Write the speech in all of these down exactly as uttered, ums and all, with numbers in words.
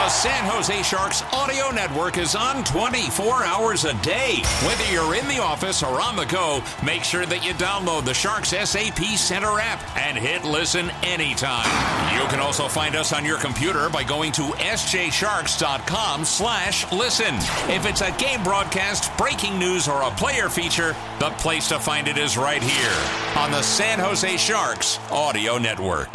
San Jose Sharks audio network is on twenty-four hours a day. Whether you're in the office or on the go, make sure that you download the Sharks S A P Center app and hit listen anytime. You can also find us on your computer by going to s j sharks dot com slash listen. If it's a game broadcast, breaking news, or a player feature, the place to find it is right here on the San Jose Sharks audio network.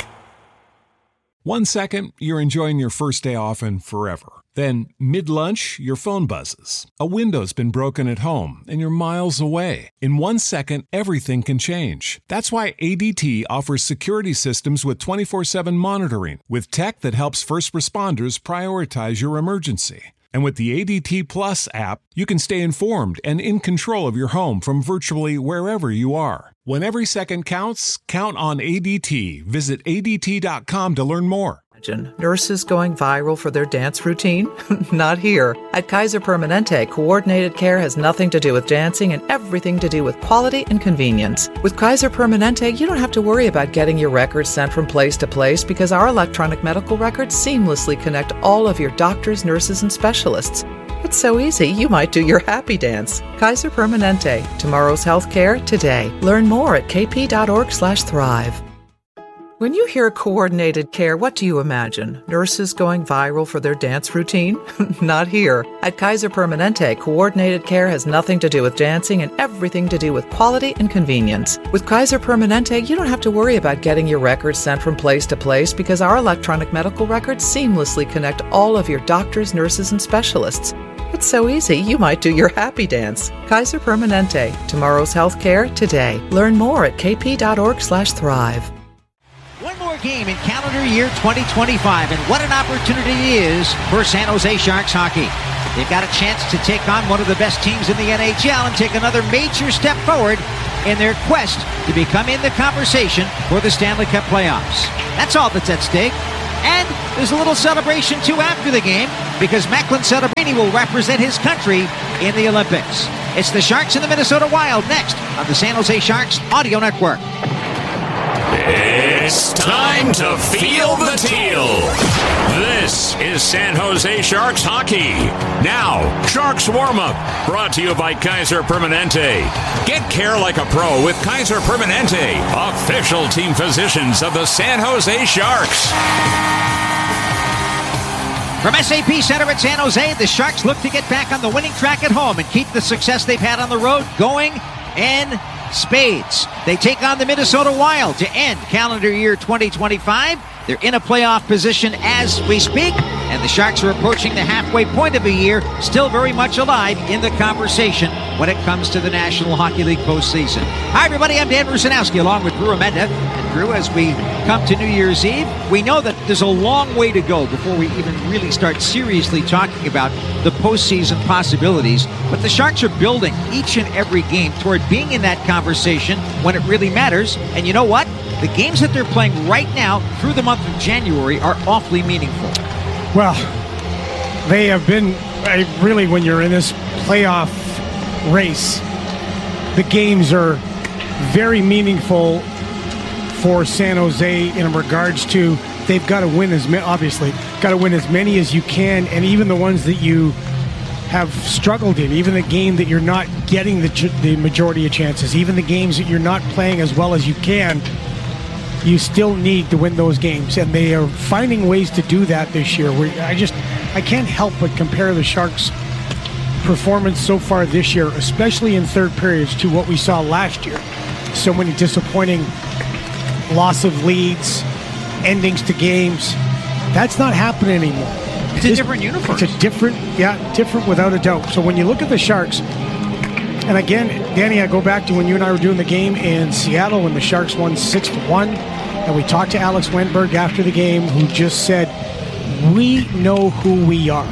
One second, you're enjoying your first day off and forever. Then, mid-lunch, your phone buzzes. A window's been broken at home, and you're miles away. In one second, everything can change. That's why A D T offers security systems with twenty-four seven monitoring, with tech that helps first responders prioritize your emergency. And with the A D T Plus app, you can stay informed and in control of your home from virtually wherever you are. When every second counts, count on A D T. Visit A D T dot com to learn more. Nurses going viral for their dance routine? Not here. At Kaiser Permanente, coordinated care has nothing to do with dancing and everything to do with quality and convenience. With Kaiser Permanente, you don't have to worry about getting your records sent from place to place because our electronic medical records seamlessly connect all of your doctors, nurses, and specialists. It's so easy, you might do your happy dance. Kaiser Permanente. Tomorrow's healthcare today. Learn more at k p dot org slash thrive. When you hear coordinated care, what do you imagine? Nurses going viral for their dance routine? Not here. At Kaiser Permanente, coordinated care has nothing to do with dancing and everything to do with quality and convenience. With Kaiser Permanente, you don't have to worry about getting your records sent from place to place because our electronic medical records seamlessly connect all of your doctors, nurses, and specialists. It's so easy, you might do your happy dance. Kaiser Permanente. Tomorrow's healthcare today. Learn more at k p dot org slash thrive. One more game in calendar year twenty twenty-five, and what an opportunity it is for San Jose Sharks hockey. They've got a chance to take on one of the best teams in the N H L and take another major step forward in their quest to become in the conversation for the Stanley Cup playoffs. That's all that's at stake. And there's a little celebration, too, after the game, because Macklin Celebrini will represent his country in the Olympics. It's the Sharks and the Minnesota Wild next on the San Jose Sharks Audio Network. It's time to feel the teal. This is San Jose Sharks hockey. Now, Sharks warm-up, brought to you by Kaiser Permanente. Get care like a pro with Kaiser Permanente, official team physicians of the San Jose Sharks. From S A P Center at San Jose, the Sharks look to get back on the winning track at home and keep the success they've had on the road going in spades. They take on the Minnesota Wild to end calendar year twenty twenty-five. They're in a playoff position as we speak, and the Sharks are approaching the halfway point of the year, still very much alive in the conversation when it comes to the National Hockey League postseason. Hi, everybody. I'm Dan Rusanowski along with Drew Amenda. And Drew, as we come to New Year's Eve, we know that there's a long way to go before we even really start seriously talking about the postseason possibilities. But the Sharks are building each and every game toward being in that conversation when it really matters. And you know what? The games that they're playing right now through the month of January are awfully meaningful. Well, they have been, really, when you're in this playoff race, the games are very meaningful for San Jose in regards to they've got to win as many, obviously, got to win as many as you can, and even the ones that you have struggled in, even the game that you're not getting the, the majority of chances, even the games that you're not playing as well as you can, you still need to win those games, and they are finding ways to do that this year. We, I just, I can't help but compare the Sharks' performance so far this year, especially in third periods, to what we saw last year. So many disappointing loss of leads, endings to games. That's not happening anymore. It's this, a different universe. It's a different, yeah, different without a doubt. So when you look at the Sharks, and again, Danny, I go back to when you and I were doing the game in Seattle when the Sharks won six to one, and we talked to Alex Wennberg after the game, who just said, we know who we are,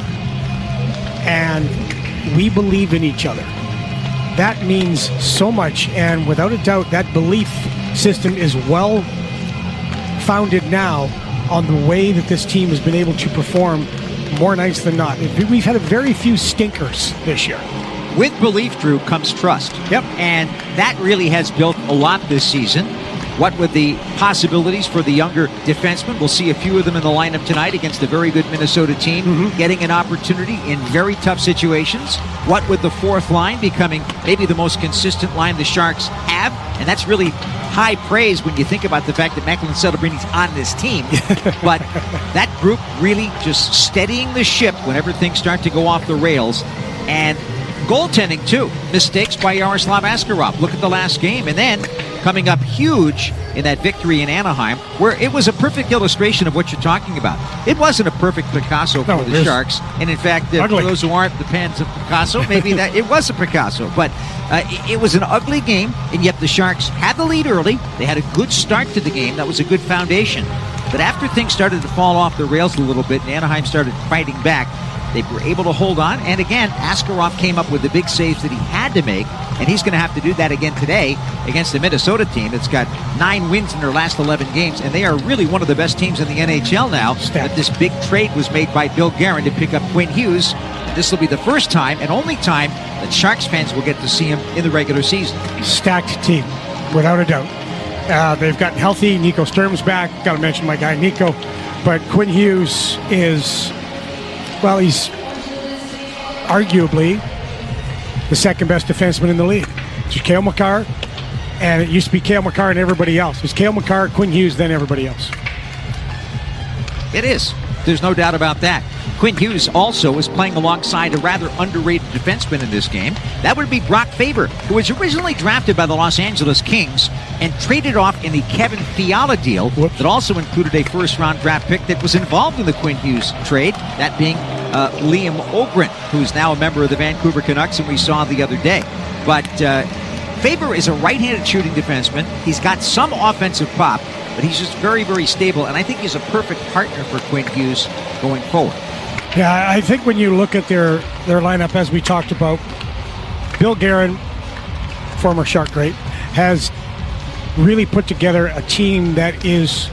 and we believe in each other. That means so much, and without a doubt, that belief system is well founded now on the way that this team has been able to perform more nights than not. We've had a very few stinkers this year. With belief, Drew, comes trust. Yep. And that really has built a lot this season. What would the possibilities for the younger defensemen? We'll see a few of them in the lineup tonight against a very good Minnesota team, mm-hmm. getting an opportunity in very tough situations. What would the fourth line becoming maybe the most consistent line the Sharks have? And that's really high praise when you think about the fact that Macklin Celebrini on this team. But that group really just steadying the ship whenever things start to go off the rails. And goaltending, too. Mistakes by Yaroslav Askarov. Look at the last game. And then coming up huge in that victory in Anaheim, where it was a perfect illustration of what you're talking about. It wasn't a perfect Picasso for no, the Sharks. And in fact, uh, for those who aren't the fans of Picasso, maybe that it was a Picasso. But uh, it, it was an ugly game, and yet the Sharks had the lead early. They had a good start to the game. That was a good foundation. But after things started to fall off the rails a little bit, and Anaheim started fighting back, they were able to hold on. And again, Askarov came up with the big saves that he had to make, and he's going to have to do that again today against the Minnesota team that's got nine wins in their last eleven games, and they are really one of the best teams in the N H L now. That this big trade was made by Bill Guerin to pick up Quinn Hughes. This will be the first time and only time that Sharks fans will get to see him in the regular season. Stacked team, without a doubt. Uh, they've gotten healthy. Nico Sturm's back. Got to mention my guy Nico. But Quinn Hughes is, well, he's arguably the second best defenseman in the league. It's Cale Makar, and it used to be Cale Makar and everybody else. It's Cale Makar, Quinn Hughes, then everybody else. It is. There's no doubt about that. Quinn Hughes also is playing alongside a rather underrated defenseman in this game. That would be Brock Faber, who was originally drafted by the Los Angeles Kings and traded off in the Kevin Fiala deal. Whoops. That also included a first-round draft pick that was involved in the Quinn Hughes trade, that being uh, Liam Ogren, who's now a member of the Vancouver Canucks, and we saw the other day. But uh, Faber is a right-handed shooting defenseman. He's got some offensive pop, but he's just very, very stable, and I think he's a perfect partner for Quinn Hughes going forward. Yeah, I think when you look at their, their lineup, as we talked about, Bill Guerin, former Shark great, has really put together a team that is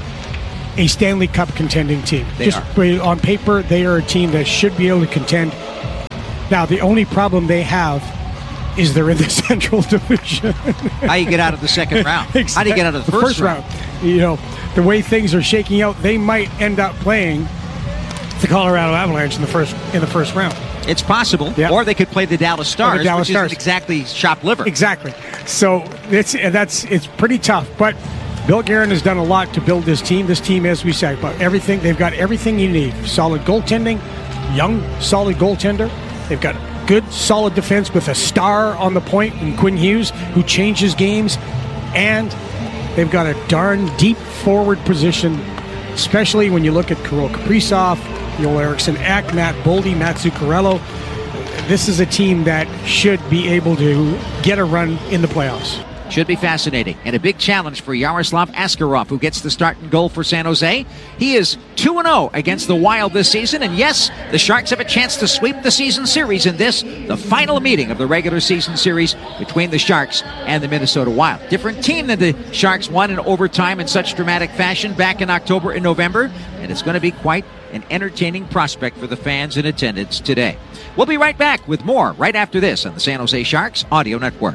a Stanley Cup contending team. They Just are. On paper, they are a team that should be able to contend. Now, the only problem they have is they're in the Central Division. How you get out of the second round? Exactly. How do you get out of the, the first, first round? round? You know, the way things are shaking out, they might end up playing the Colorado Avalanche in the first in the first round. It's possible. Yep. Or they could play the Dallas Stars, the Dallas which Stars. isn't exactly shop liver. Exactly. So it's that's it's pretty tough. But Bill Guerin has done a lot to build this team. This team, as we said, about everything. They've got everything you need. Solid goaltending, young, solid goaltender. They've got good, solid defense with a star on the point in Quinn Hughes, who changes games. And they've got a darn deep forward position, especially when you look at Kirill Kaprizov, Joel Eriksson Ek, Matt Boldy, Matt Zuccarello. This is a team that should be able to get a run in the playoffs. Should be fascinating. And a big challenge for Yaroslav Askarov, who gets the start and goal for San Jose. He is two and oh against the Wild this season. And yes, the Sharks have a chance to sweep the season series in this, the final meeting of the regular season series between the Sharks and the Minnesota Wild. Different team than the Sharks won in overtime in such dramatic fashion back in October and November. And it's going to be quite an entertaining prospect for the fans in attendance today. We'll be right back with more right after this on the San Jose Sharks Audio Network.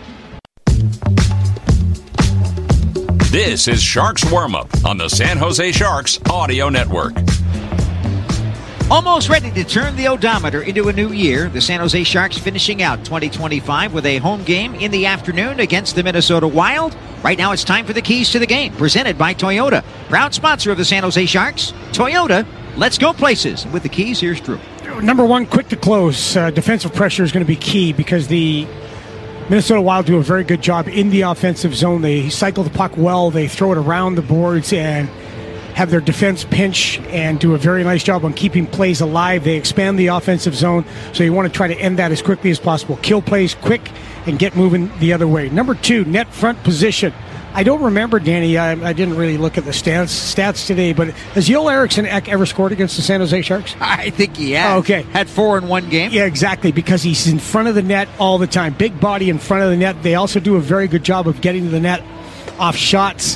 This is Sharks Warm-Up on the San Jose Sharks Audio Network. Almost ready to turn the odometer into a new year, the San Jose Sharks finishing out twenty twenty-five with a home game in the afternoon against the Minnesota Wild. Right now it's time for the keys to the game, presented by Toyota. Proud sponsor of the San Jose Sharks, Toyota. Let's go places. With the keys, here's Drew. Number one, quick to close. Uh, defensive pressure is going to be key because the Minnesota Wild do a very good job in the offensive zone. They cycle the puck well. They throw it around the boards and have their defense pinch and do a very nice job on keeping plays alive. They expand the offensive zone, so you want to try to end that as quickly as possible. Kill plays quick and get moving the other way. Number two, net front position. I don't remember, Danny, I, I didn't really look at the stats, stats today, but has Joel Eriksson Ek ever scored against the San Jose Sharks? I think he has. Oh, okay. Had four in one game. Yeah, exactly, because he's in front of the net all the time. Big body in front of the net. They also do a very good job of getting to the net off shots.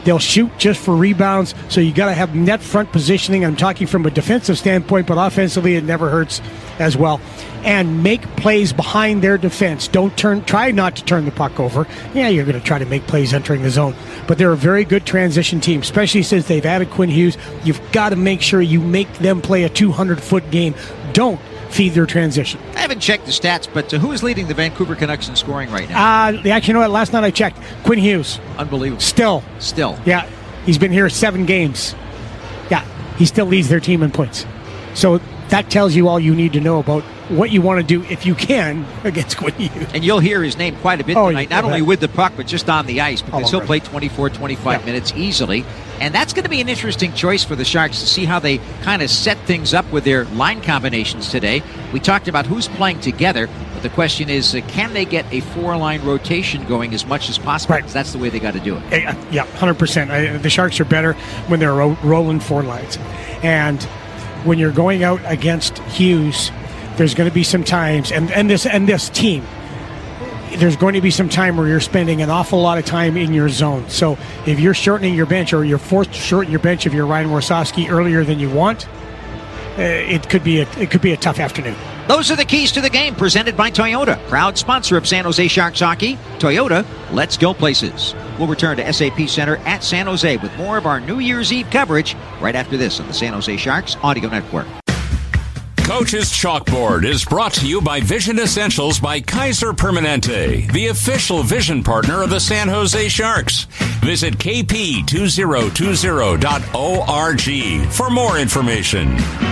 They'll shoot just for rebounds, so you got to have net front positioning. I'm talking from a defensive standpoint, but offensively it never hurts as well. And make plays behind their defense. Don't turn. Try not to turn the puck over. Yeah, you're going to try to make plays entering the zone, but they're a very good transition team, especially since they've added Quinn Hughes. You've got to make sure you make them play a two hundred foot game. Don't feed their transition. I haven't checked the stats, but uh, who is leading the Vancouver Canucks in scoring right now? Uh, actually, you know what? Last night I checked. Quinn Hughes. Unbelievable. Still. Still. Yeah. He's been here seven games. Yeah. He still leads their team in points. So that tells you all you need to know about what you want to do, if you can, against Quinn Hughes. And you'll hear his name quite a bit oh, tonight, not only with the puck, but just on the ice, because he'll right. play twenty-four, twenty-five yeah. minutes easily. And that's going to be an interesting choice for the Sharks to see how they kind of set things up with their line combinations today. We talked about who's playing together, but the question is, uh, can they get a four-line rotation going as much as possible? Right. Because that's the way they got to do it. Yeah, one hundred percent. I, the Sharks are better when they're ro- rolling four lines. And when you're going out against Hughes, there's going to be some times, and, and this and this team, there's going to be some time where you're spending an awful lot of time in your zone. So if you're shortening your bench, or you're forced to shorten your bench if you're Ryan Warsofsky earlier than you want, uh, it could be a it could be a tough afternoon. Those are the keys to the game, presented by Toyota, proud sponsor of San Jose Sharks hockey. Toyota, let's go places. We'll return to S A P Center at San Jose with more of our New Year's Eve coverage right after this on the San Jose Sharks Audio Network. Coach's Chalkboard is brought to you by Vision Essentials by Kaiser Permanente, the official vision partner of the San Jose Sharks. Visit k p two thousand twenty dot org for more information.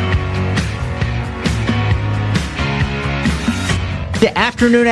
The afternoon.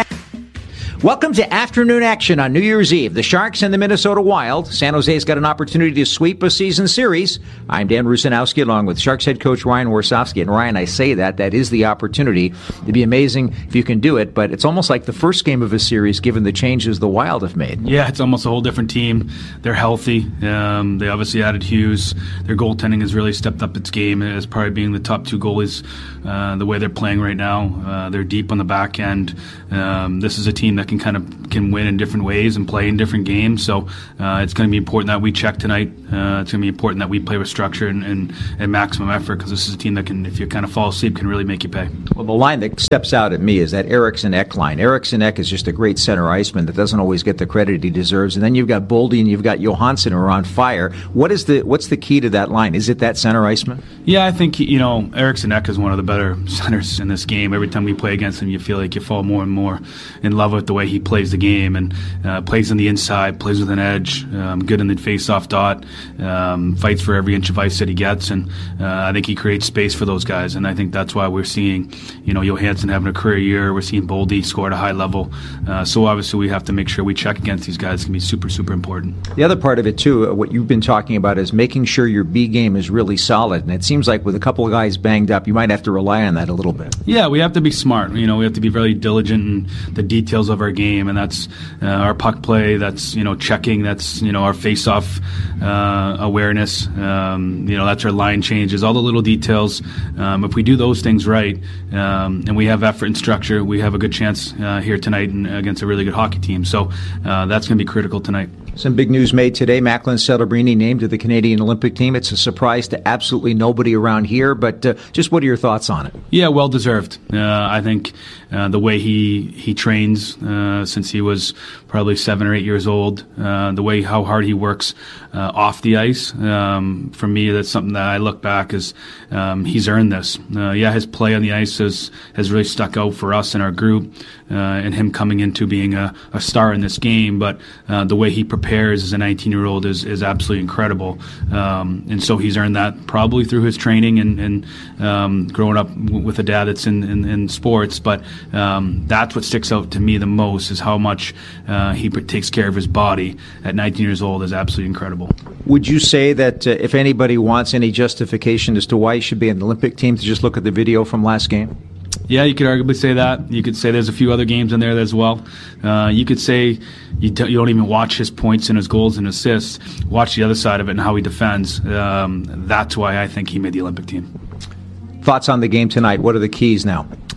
Welcome to afternoon action on New Year's Eve. The Sharks and the Minnesota Wild. San Jose's got an opportunity to sweep a season series. I'm Dan Rusanowski along with Sharks head coach Ryan Warsofsky. And Ryan, I say that, that is the opportunity. It'd be amazing if you can do it, but it's almost like the first game of a series given the changes the Wild have made. Yeah, it's almost a whole different team. They're healthy. Um, they obviously added Hughes. Their goaltending has really stepped up its game as probably being the top two goalies uh, the way they're playing right now. Uh, they're deep on the back end. Um, this is a team that can kind of can win in different ways and play in different games. So uh, it's going to be important that we check tonight. Uh, it's going to be important that we play with structure and, and, and maximum effort, because this is a team that can, if you kind of fall asleep, can really make you pay. Well, the line that steps out at me is that Eriksson Ek line. Eriksson Ek is just a great center iceman that doesn't always get the credit he deserves. And then you've got Boldy and you've got Johansson who are on fire. What is the what's the key to that line? Is it that center iceman? Yeah, I think, you know, Eriksson Ek is one of the better centers in this game. Every time we play against him, you feel like you fall more and more in love with the way he plays the game, and uh, plays on the inside, plays with an edge, um, good in the face-off dot, um, fights for every inch of ice that he gets, and uh, I think he creates space for those guys, and I think that's why we're seeing, you know, Johansson having a career year. We're seeing Boldy score at a high level. Uh, so obviously we have to make sure we check against these guys. It's going to be super, super important. The other part of it, too, uh, what you've been talking about is making sure your B game is really solid, and it seems like with a couple of guys banged up, you might have to rely on that a little bit. Yeah, we have to be smart. You know, we have to be very diligent in the details of our game, and that's uh, our puck play, that's, you know, checking, that's, you know, our face-off uh, awareness, um, you know, that's our line changes, all the little details. Um, if we do those things right, um, and we have effort and structure, we have a good chance uh, here tonight and against a really good hockey team. So uh, that's going to be critical tonight. Some big news made today. Macklin Celebrini named to the Canadian Olympic team. It's a surprise to absolutely nobody around here, but uh, just what are your thoughts on it? Yeah, well deserved. Uh, I think uh, the way he he trains uh, since he was probably seven or eight years old, uh, the way how hard he works uh, off the ice, um, for me, that's something that I look back as um, he's earned this. Uh, yeah, his play on the ice has, has really stuck out for us in our group, uh, and him coming into being a, a star in this game, but uh, the way he prepares as a nineteen-year-old is, is absolutely incredible. Um, and so he's earned that probably through his training and, and um, growing up w- with a dad that's in, in, in sports. But um, that's what sticks out to me the most, is how much uh, he takes care of his body at nineteen years old is absolutely incredible. Would you say that uh, if anybody wants any justification as to why he should be in the Olympic team, to just look at the video from last game? Yeah, you could arguably say that. You could say there's a few other games in there as well. Uh, you could say you, d- you don't even watch his points and his goals and assists. Watch the other side of it and how he defends. Um, that's why I think he made the Olympic team. Thoughts on the game tonight? What are the keys now?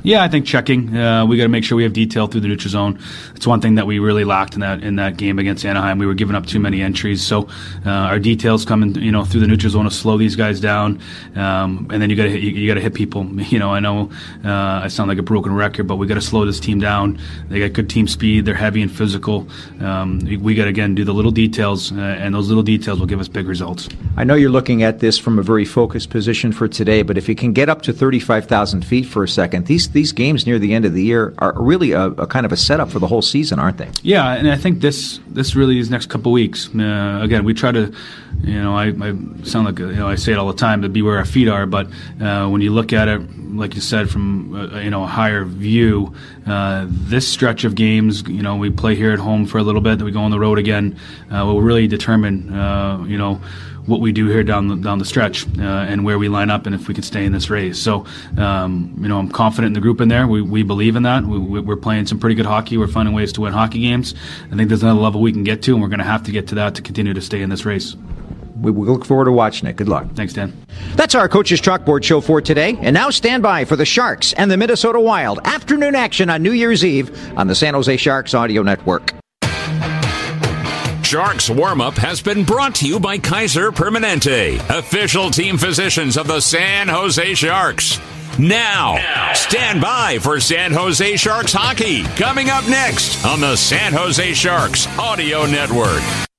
Yeah, I think checking. Uh, we got to make sure we have detail through the neutral zone. It's one thing that we really lacked in that in that game against Anaheim. We were giving up too many entries. So uh, our details coming, you know, through the neutral zone to slow these guys down, um, and then you got to you, you got to hit people. You know, I know uh, I sound like a broken record, but we got to slow this team down. They got good team speed. They're heavy and physical. Um, we, we got to again do the little details, uh, and those little details will give us big results. I know you're looking at this from a very focused position for today, but if you can get up to thirty-five thousand feet for a second, these these games near the end of the year are really a, a kind of a setup for the whole season, aren't they? Yeah, and I think this this really is next couple of weeks. Uh, again, we try to, you know, I, I sound like, you know, I say it all the time, to be where our feet are, but uh, when you look at it, like you said, from uh, you know a higher view, uh, this stretch of games, you know, we play here at home for a little bit, then we go on the road again, uh, will really determine, uh, you know, what we do here down the, down the stretch uh, and where we line up and if we can stay in this race. So, um, you know, I'm confident in the group in there. We we believe in that. We, we're playing some pretty good hockey. We're finding ways to win hockey games. I think there's another level we can get to, and we're going to have to get to that to continue to stay in this race. We we look forward to watching it. Good luck. Thanks, Dan. That's our Coach's Chalkboard show for today. And now stand by for the Sharks and the Minnesota Wild. Afternoon action on New Year's Eve on the San Jose Sharks Audio Network. Sharks Warm-Up has been brought to you by Kaiser Permanente, official team physicians of the San Jose Sharks. Now, now, stand by for San Jose Sharks hockey, coming up next on the San Jose Sharks Audio Network.